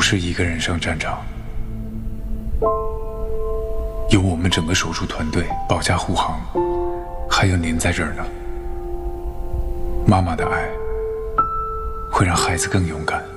是一个人上战场，有我们整个手术团队保驾护航，还有您在这儿呢。妈妈的爱会让孩子更勇敢。